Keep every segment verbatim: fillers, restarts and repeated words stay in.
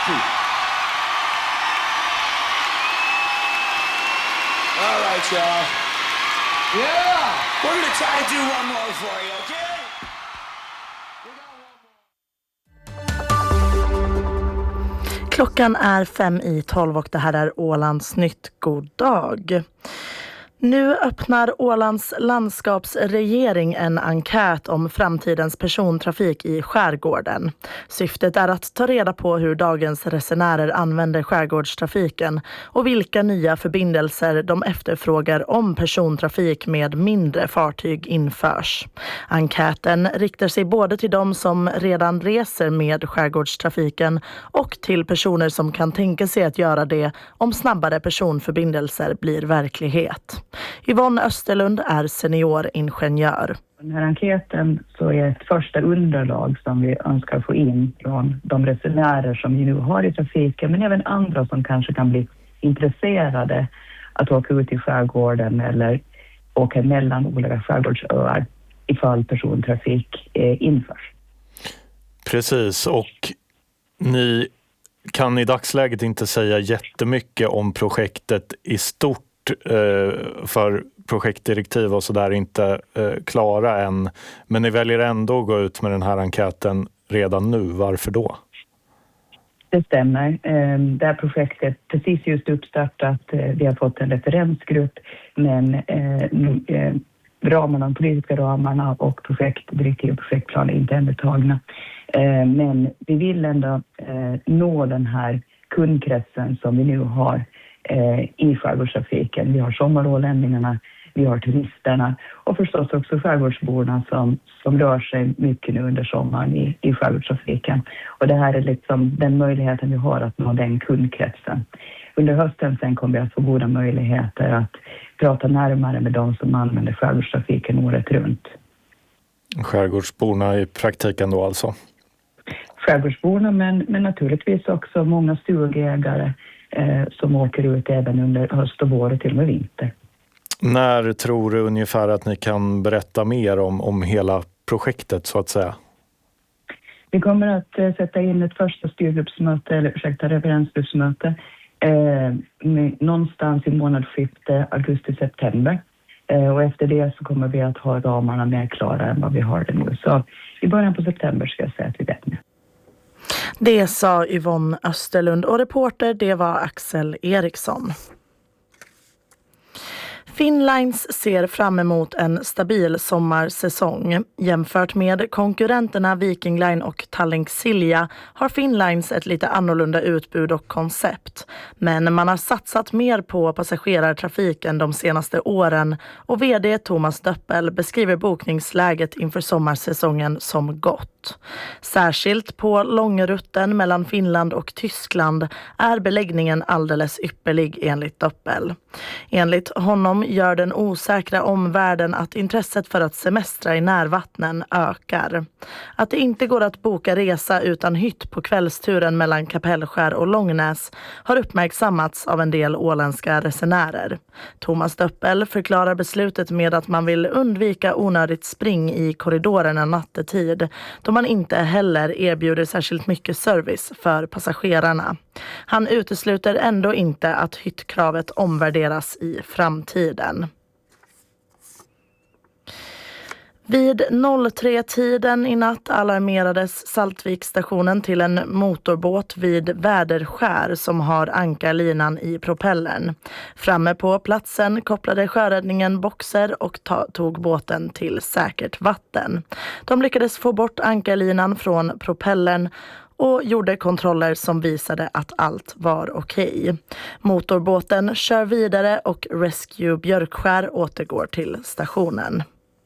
two. All right, y'all. Yeah! We're gonna try to do one more for you, okay? Klockan är fem i tolv och det här är Ålands nytt. God dag. Nu öppnar Ålands landskapsregering en enkät om framtidens persontrafik i skärgården. Syftet är att ta reda på hur dagens resenärer använder skärgårdstrafiken och vilka nya förbindelser de efterfrågar om persontrafik med mindre fartyg införs. Enkäten riktar sig både till de som redan reser med skärgårdstrafiken och till personer som kan tänka sig att göra det om snabbare personförbindelser blir verklighet. Yvonne Österlund är senioringenjör. Den här enkäten så är ett första underlag som vi önskar få in från de resenärer som vi nu har i trafiken, men även andra som kanske kan bli intresserade att åka ut i skärgården eller åka mellan olika skärgårdsöar ifall persontrafik eh, införs. Precis, och ni kan i dagsläget inte säga jättemycket om projektet i stort, för projektdirektiv och så där inte klara än. Men ni väljer ändå att gå ut med den här enkäten redan nu. Varför då? Det stämmer. Det här projektet precis just uppstartat. Vi har fått en referensgrupp, men ramarna, de politiska ramarna och projektdirektiv och projektplan är inte ännu tagna. Men vi vill ändå nå den här kundkretsen som vi nu har i skärgårdstrafiken. Vi har sommarålänningarna, vi har turisterna och förstås också skärgårdsborna som, som rör sig mycket nu under sommaren i, i skärgårdstrafiken. Och det här är liksom den möjligheten vi har att nå den kundkretsen. Under hösten sen kommer vi att få goda möjligheter att prata närmare med de som använder skärgårdstrafiken året runt. Skärgårdsborna i praktiken då alltså? Skärgårdsborna, men, men naturligtvis också många stugägare eh, som åker ut även under höst och vår och till och med vinter. När tror du ungefär att ni kan berätta mer om, om hela projektet så att säga? Vi kommer att eh, sätta in ett första styrgruppsmöte, eller ursäkta, referensgruppsmöte eh, med, någonstans i månadsskiftet augusti-september. Eh, och efter det så kommer vi att ha ramarna mer klara än vad vi har det nu. Så i början på september ska jag säga att vi vet nu. Det sa Yvonne Österlund och reporter det var Axel Eriksson. Finnlines ser fram emot en stabil sommarsäsong. Jämfört med konkurrenterna Viking Line och Tallink Silja har Finnlines ett lite annorlunda utbud och koncept. Men man har satsat mer på passagerartrafiken de senaste åren och vd Thomas Döppel beskriver bokningsläget inför sommarsäsongen som gott. Särskilt på långrutten mellan Finland och Tyskland är beläggningen alldeles ypperlig enligt Döppel. Enligt honom gör den osäkra omvärlden att intresset för att semestra i närvattnen ökar. Att det inte går att boka resa utan hytt på kvällsturen mellan Kapellskär och Långnäs har uppmärksammats av en del åländska resenärer. Thomas Döppel förklarar beslutet med att man vill undvika onödigt spring i korridorerna nattetid, då man inte heller erbjuder särskilt mycket service för passagerarna. Han utesluter ändå inte att hyttkravet omvärderas i framtiden. Vid tre-tiden i natt alarmerades Saltvikstationen till en motorbåt vid Väderskär som har ankarlinan i propellern. Framme på platsen kopplade sjöräddningen boxer och ta- tog båten till säkert vatten. De lyckades få bort ankarlinan från propellern och gjorde kontroller som visade att allt var okej. Motorbåten kör vidare och Rescue Björkskär återgår till stationen.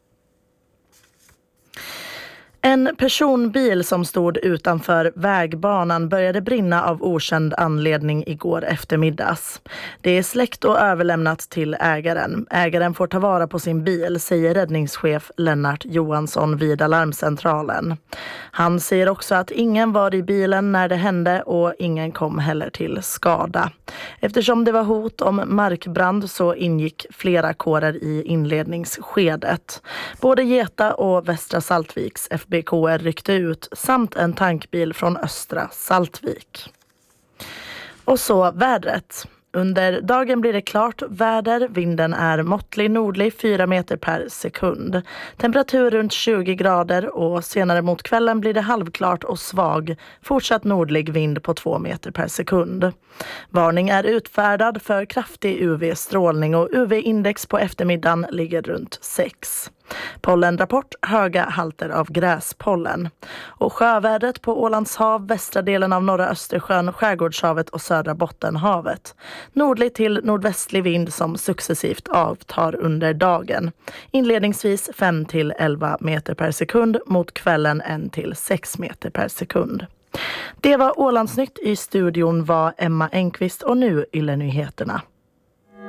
En personbil som stod utanför vägbanan började brinna av okänd anledning igår eftermiddags. Det är släckt och överlämnat till ägaren. Ägaren får ta vara på sin bil, säger räddningschef Lennart Johansson vid alarmcentralen. Han säger också att ingen var i bilen när det hände och ingen kom heller till skada. Eftersom det var hot om markbrand så ingick flera kårer i inledningsskedet. Både Geta och Västra Saltviks F B K R ryckte ut samt en tankbil från Östra Saltvik. Och så vädret. Under dagen blir det klart väder, vinden är måttlig nordlig fyra meter per sekund. Temperatur runt tjugo grader och senare mot kvällen blir det halvklart och svag, fortsatt nordlig vind på två meter per sekund. Varning är utfärdad för kraftig U V-strålning och U V-index på eftermiddagen ligger runt sex. Pollenrapport, höga halter av gräspollen. Och sjövädret på Ålands hav, västra delen av norra Östersjön, skärgårdshavet och södra Bottenhavet. Nordlig till nordvästlig vind som successivt avtar under dagen. Inledningsvis fem till elva meter per sekund, mot kvällen en till sex meter per sekund. Det var Ålandsnytt. I studion var Emma Engqvist och nu Yle Nyheterna.